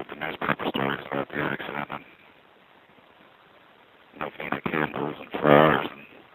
the newspaper stories about the accident and no Vienna candles and flowers and